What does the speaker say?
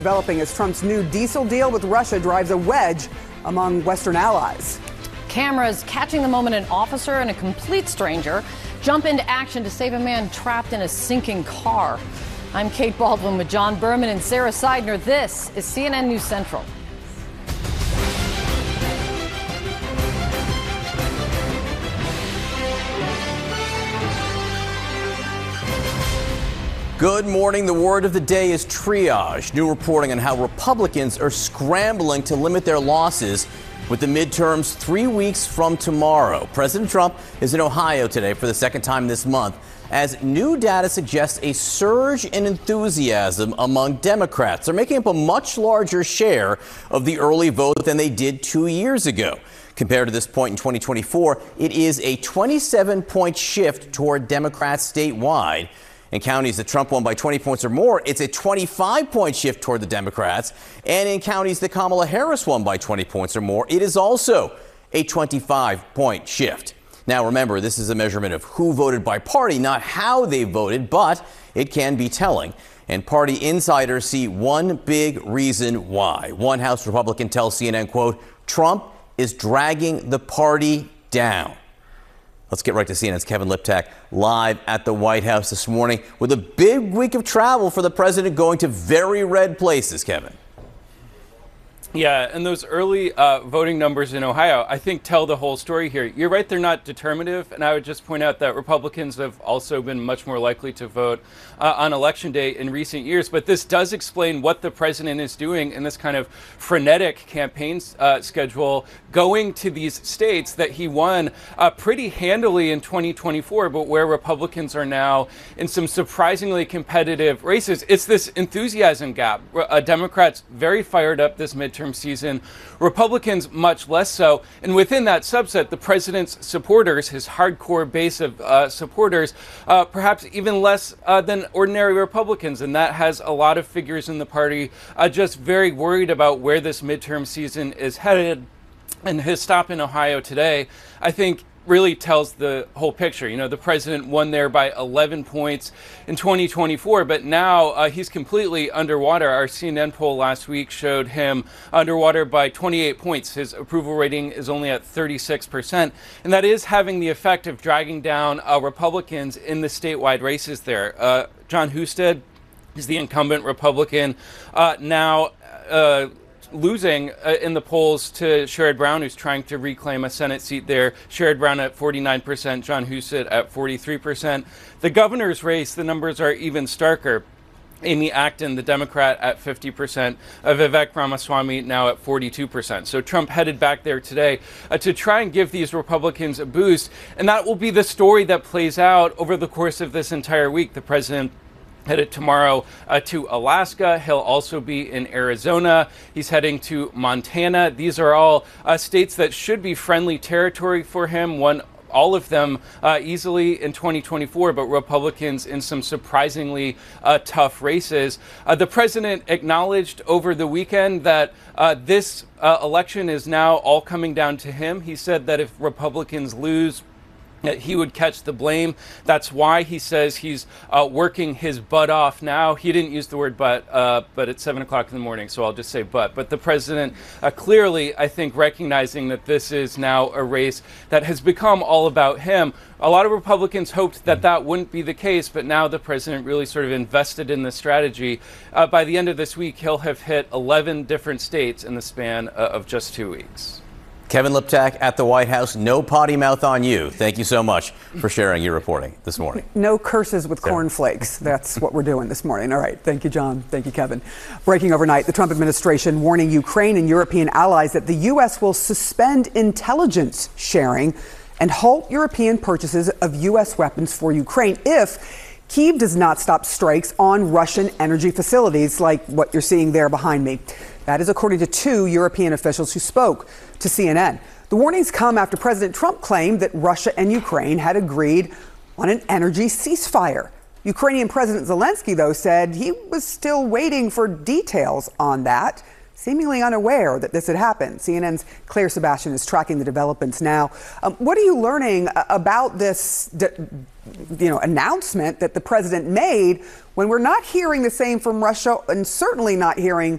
Developing as Trump's new diesel deal with Russia drives a wedge among Western allies. Cameras catching the moment an officer and a complete stranger jump into action to save a man trapped in a sinking car. I'm Kate Baldwin with John Berman and Sarah Seidner. This is CNN News Central. Good morning. The word of the day is triage. New reporting on how Republicans are scrambling to limit their losses with the midterms 3 weeks from tomorrow. President Trump is in Ohio today for the second time this month, as new data suggests a surge in enthusiasm among Democrats. They're making up a much larger share of the early vote than they did 2 years ago. Compared to this point in 2024, it is a 27-point shift toward Democrats statewide. In counties that Trump won by 20 points or more, it's a 25-point shift toward the Democrats. And in counties that Kamala Harris won by 20 points or more, it is also a 25-point shift. Now, remember, this is a measurement of who voted by party, not how they voted, but it can be telling. And party insiders see one big reason why. One House Republican tells CNN, quote, Trump is dragging the party down. Let's get right to CNN's Kevin Liptak live at the White House this morning with a big week of travel for the president, going to very red places, Kevin. Yeah, and those early voting numbers in Ohio, I think, tell the whole story here. You're right, they're not determinative, and I would just point out that Republicans have also been much more likely to vote on Election Day in recent years. But this does explain what the president is doing in this kind of frenetic campaign schedule, going to these states that he won pretty handily in 2024, but where Republicans are now in some surprisingly competitive races. It's this enthusiasm gap. Democrats very fired up this midterm season, Republicans much less so. And within that subset, the president's supporters, his hardcore base of supporters, perhaps even less than ordinary Republicans. And that has a lot of figures in the party just very worried about where this midterm season is headed. And his stop in Ohio today, I think, really tells the whole picture. You know, the president won there by 11 points in 2024, but now he's completely underwater. Our CNN poll last week showed him underwater by 28 points. His approval rating is only at 36%, and that is having the effect of dragging down Republicans in the statewide races there. Jon Husted is the incumbent Republican now losing in the polls to Sherrod Brown, who's trying to reclaim a Senate seat there. Sherrod Brown at 49%, Jon Husted at 43%. The governor's race, the numbers are even starker. Amy Acton, the Democrat, at 50%. Vivek Ramaswamy now at 42%. So Trump headed back there today to try and give these Republicans a boost. And that will be the story that plays out over the course of this entire week. The president headed tomorrow to Alaska. He'll also be in Arizona. He's heading to Montana. These are all states that should be friendly territory for him. Won all of them easily in 2024, but Republicans in some surprisingly tough races. The president acknowledged over the weekend that this election is now all coming down to him. He said that if Republicans lose, that he would catch the blame. That's why he says he's working his butt off now. He didn't use the word but it's 7 o'clock in the morning, so I'll just say but. But the president clearly, I think, recognizing that this is now a race that has become all about him. A lot of Republicans hoped that that wouldn't be the case, but now the president really sort of invested in the strategy. By the end of this week, he'll have hit 11 different states in the span of just 2 weeks. Kevin Liptak at the White House. No potty mouth on you. Thank you so much for sharing your reporting this morning. No curses with cornflakes. That's what we're doing this morning. All right. Thank you, John. Thank you, Kevin. Breaking overnight, the Trump administration warning Ukraine and European allies that the U.S. will suspend intelligence sharing and halt European purchases of U.S. weapons for Ukraine if Kyiv does not stop strikes on Russian energy facilities like what you're seeing there behind me. That is according to two European officials who spoke to CNN. The warnings come after President Trump claimed that Russia and Ukraine had agreed on an energy ceasefire. Ukrainian President Zelensky, though, said he was still waiting for details on that. seemingly unaware that this had happened. CNN's Claire Sebastian is tracking the developments now. What are you learning about this announcement that the president made when we're not hearing the same from Russia and certainly not hearing